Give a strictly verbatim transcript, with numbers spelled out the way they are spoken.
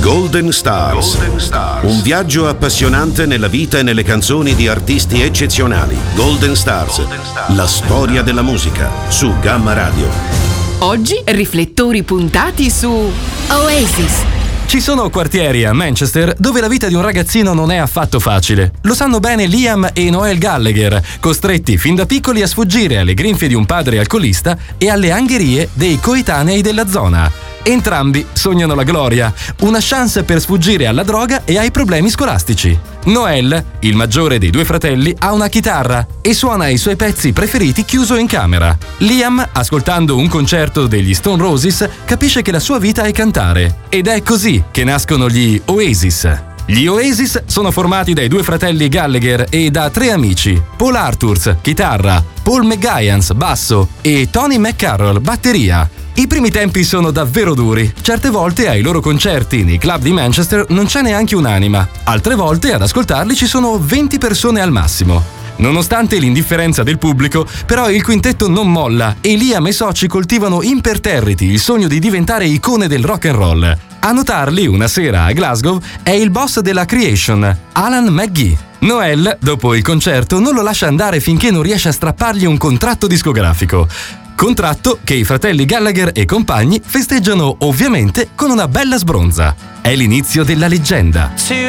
Golden Stars. Golden Stars. Un viaggio appassionante nella vita e nelle canzoni di artisti eccezionali. Golden Stars. Golden Stars. La storia della musica su Gamma Radio. Oggi riflettori puntati su Oasis. Ci sono quartieri a Manchester dove la vita di un ragazzino non è affatto facile. Lo sanno bene Liam e Noel Gallagher, costretti fin da piccoli a sfuggire alle grinfie di un padre alcolista e alle angherie dei coetanei della zona. Entrambi sognano la gloria, una chance per sfuggire alla droga e ai problemi scolastici. Noel, il maggiore dei due fratelli, ha una chitarra e suona i suoi pezzi preferiti chiuso in camera. Liam, ascoltando un concerto degli Stone Roses, capisce che la sua vita è cantare. Ed è così che nascono gli Oasis. Gli Oasis sono formati dai due fratelli Gallagher e da tre amici: Paul Arthurs, chitarra, Paul McGuinness, basso e Tony McCarroll, batteria. I primi tempi sono davvero duri. Certe volte ai loro concerti nei club di Manchester non c'è neanche un'anima. Altre volte ad ascoltarli ci sono venti persone al massimo. Nonostante l'indifferenza del pubblico, però il quintetto non molla e Liam e i soci coltivano imperterriti il sogno di diventare icone del rock and roll. A notarli una sera a Glasgow è il boss della Creation, Alan McGee. Noel, dopo il concerto, non lo lascia andare finché non riesce a strappargli un contratto discografico. Contratto che i fratelli Gallagher e compagni festeggiano ovviamente con una bella sbronza. È l'inizio della leggenda.